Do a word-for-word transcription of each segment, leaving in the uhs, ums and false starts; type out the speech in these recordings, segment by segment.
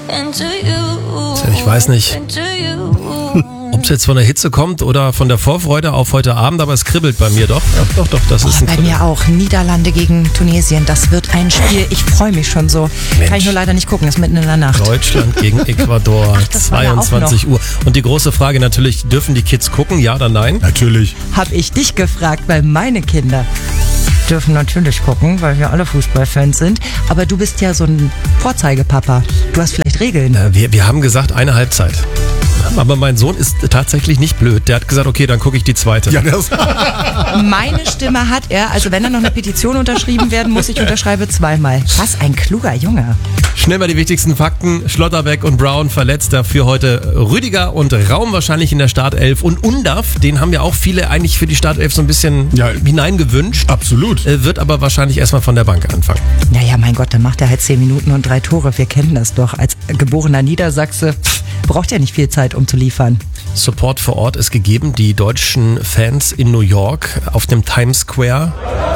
Ich weiß nicht, ob es jetzt von der Hitze kommt oder von der Vorfreude auf heute Abend, aber es kribbelt bei mir doch. Ja, doch, doch, das oh, ist ein bei Kribbeln. mir auch. Niederlande gegen Tunesien, das wird ein Spiel. Ich freue mich schon so. Mensch. Kann ich nur leider nicht gucken, ist mitten in der Nacht. Deutschland gegen Ecuador, Ach, das war ja auch zweiundzwanzig Uhr. Und die große Frage natürlich, dürfen die Kids gucken, ja oder nein? Natürlich. Hab ich dich gefragt, weil meine Kinder dürfen natürlich gucken, weil wir alle Fußballfans sind. Aber du bist ja so ein Vorzeigepapa. Du hast vielleicht Regeln. Äh, wir, wir haben gesagt, eine Halbzeit. Aber mein Sohn ist tatsächlich nicht blöd. Der hat gesagt, okay, dann gucke ich die zweite. Ja, das Meine Stimme hat er. Also wenn da noch eine Petition unterschrieben werden muss, ich unterschreibe zweimal. Was ein kluger Junge. Schnell mal die wichtigsten Fakten. Schlotterbeck und Brown verletzt, dafür heute Rüdiger und Raum wahrscheinlich in der Startelf. Und Undav, den haben ja auch viele eigentlich für die Startelf so ein bisschen Ja. hineingewünscht. absolut. Äh, Wird aber wahrscheinlich erstmal von der Bank anfangen. Naja, mein Gott, dann macht er halt zehn Minuten und drei Tore. Wir kennen das doch. Als geborener Niedersachse pff, braucht er nicht viel Zeit, um zu liefern. Support vor Ort ist gegeben. Die deutschen Fans in New York auf dem Times Square.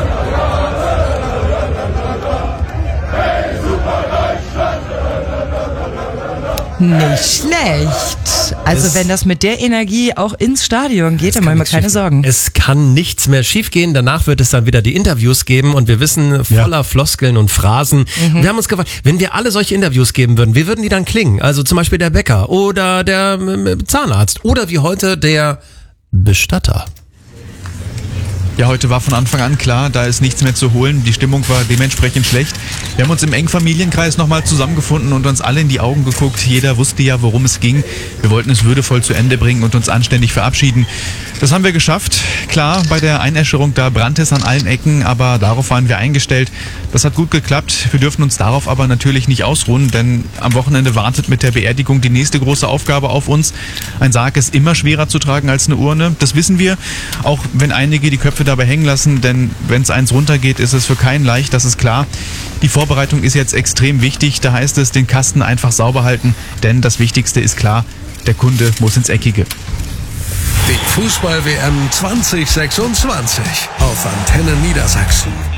Nicht schlecht. Also Es- wenn das mit der Energie auch ins Stadion geht, dann machen wir nichts keine schief- Sorgen. Es kann nichts mehr schiefgehen. Danach wird es dann wieder die Interviews geben und wir wissen, voller Ja. Floskeln und Phrasen. Mhm. Wir haben uns gefragt, wenn wir alle solche Interviews geben würden, wie würden die dann klingen? Also zum Beispiel der Bäcker oder der ähm, Zahnarzt oder wie heute der Bestatter. Ja, heute war von Anfang an klar, da ist nichts mehr zu holen. Die Stimmung war dementsprechend schlecht. Wir haben uns im engen Familienkreis nochmal zusammengefunden und uns alle in die Augen geguckt. Jeder wusste ja, worum es ging. Wir wollten es würdevoll zu Ende bringen und uns anständig verabschieden. Das haben wir geschafft. Klar, bei der Einäscherung, da brannte es an allen Ecken, aber darauf waren wir eingestellt. Das hat gut geklappt. Wir dürfen uns darauf aber natürlich nicht ausruhen, denn am Wochenende wartet mit der Beerdigung die nächste große Aufgabe auf uns. Ein Sarg ist immer schwerer zu tragen als eine Urne. Das wissen wir, auch wenn einige die Köpfe dabei hängen lassen, denn wenn es eins runtergeht, ist es für keinen leicht, das ist klar. Die Vorbereitung ist jetzt extrem wichtig, da heißt es, den Kasten einfach sauber halten, denn das Wichtigste ist klar, der Kunde muss ins Eckige. Die Fußball-W M zwanzig sechsundzwanzig auf Antenne Niedersachsen.